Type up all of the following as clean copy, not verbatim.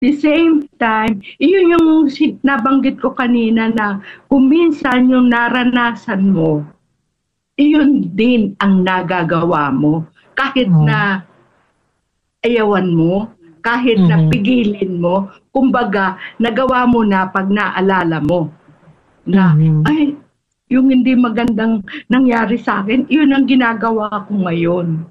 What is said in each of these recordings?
the same time, iyon yung nabanggit ko kanina na kung minsan yung naranasan mo, iyon din ang nagagawa mo. Kahit na ayawan mo, kahit na pigilin mo, kumbaga, nagawa mo na pag naalala mo. Na, ay, yung hindi magandang nangyari sa akin, iyon ang ginagawa ko ngayon.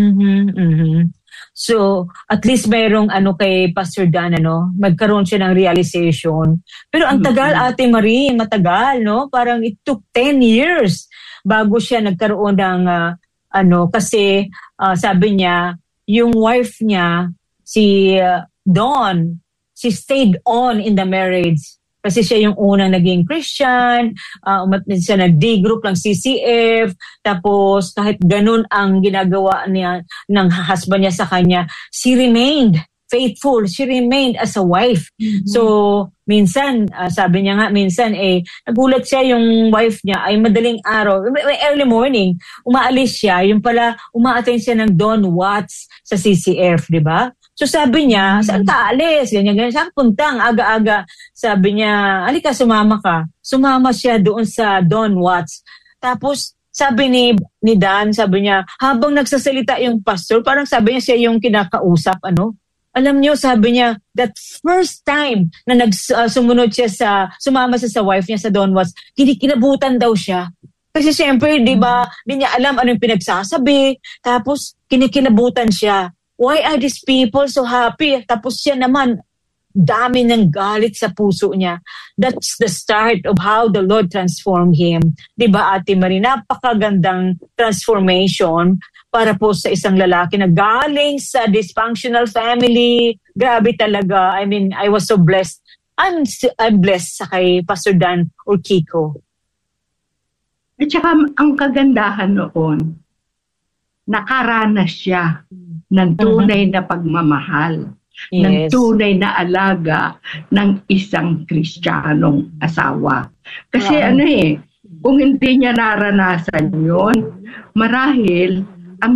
So, at least mayroong kay Pastor Dan, magkaroon siya ng realization. Pero ang tagal, Ate Marie, matagal, no? Parang it took 10 years bago siya nagkaroon ng, kasi sabi niya, yung wife niya, si Dawn, she stayed on in the marriage. Kasi siya yung unang naging Christian, siya nag-D group ng CCF, tapos kahit ganun ang ginagawa niya ng husband niya sa kanya, she remained faithful, she remained as a wife. So, minsan, sabi niya nga, minsan nagulat siya yung wife niya ay madaling araw, early morning, umaalis siya, yung pala, uma-attend siya ng Don Watts sa CCF, di ba? So sabi niya, saan ka alis? Ganyan. Saan puntang? Aga-aga. Sabi niya, halika, sumama ka. Sumama siya doon sa Don Watts. Tapos, sabi ni Dan, sabi niya, habang nagsasalita yung pastor, parang sabi niya siya yung kinakausap, Alam niyo, sabi niya, that first time na sumunod siya sumama siya sa wife niya sa Don Watts, kinabutan daw siya. Kasi siyempre, di ba, di niya alam anong pinagsasabi. Tapos, kinabutan siya. Why are these people so happy? Tapos siya naman, dami ng galit sa puso niya. That's the start of how the Lord transformed him. Diba, Ate Marie? Napakagandang transformation para po sa isang lalaki na galing sa dysfunctional family. Grabe talaga. I mean, I was so blessed. I'm blessed sa kay Pastor Dan Urquico. At saka ang kagandahan noon, nakaranas siya ng tunay na pagmamahal, ng tunay na alaga ng isang Kristiyanong asawa. Kasi kung hindi niya naranasan yun, marahil ang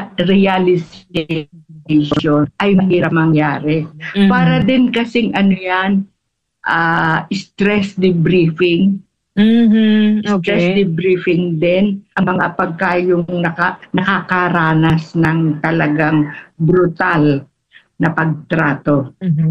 realization ay mahirap mangyari. Para din kasing stress debriefing. Stress debriefing din ang mga pagkayong nakakaranas ng talagang brutal na pagtrato.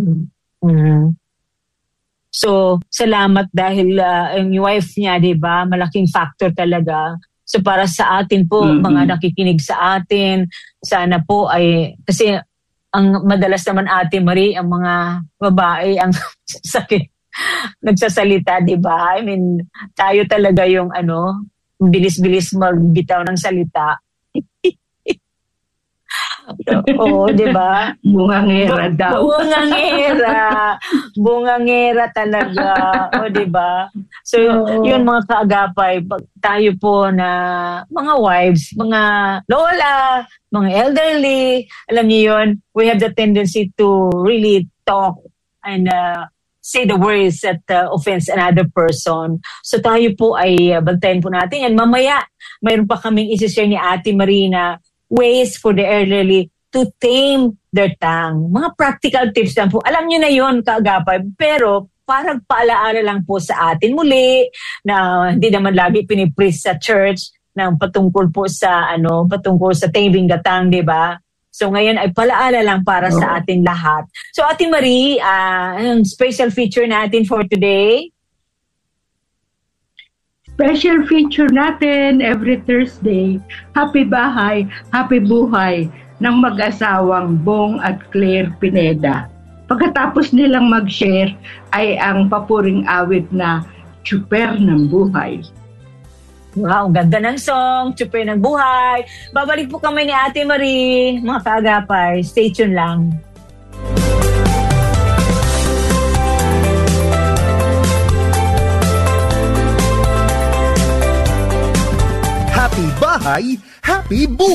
So, salamat dahil yung wife niya, di ba, malaking factor talaga. So, para sa atin po, mga nakikinig sa atin, sana po kasi ang madalas naman, Ate Marie, ang mga babae, ang sakit nagsasalita, di ba? I mean, tayo talaga yung bilis-bilis magbitaw ng salita. Oo, di ba? Bungangera daw. Bungangera talaga. O, di ba? So, yun mga kaagapay, tayo po na mga wives, mga lola, mga elderly, alam niyo yun, we have the tendency to really talk and say the words that offense another person. So tayo po ay bantayan po natin yan. Mamaya, mayroon pa kaming isi-share ni Ate Marina ways for the elderly to tame their tongue. Mga practical tips lang po. Alam nyo na yun, kaagapay. Pero parang paalaala lang po sa atin muli na hindi naman lagi pinipreach sa church na patungkol po sa taming the tongue, di ba? So ngayon ay palaala lang para sa atin lahat. So Ate Marie, ang special feature natin for today? Special feature natin every Thursday, Happy Bahay, Happy Buhay ng mag-asawang Bong at Claire Pineda. Pagkatapos nilang mag-share ay ang papuring awit na Tsuper ng Buhay. Wow, ganda ng song, Tsuper ng Buhay. Babalik po kami ni Ate Marie, mga kaagapay. Stay tuned lang. Happy Bahay, Happy Buhay!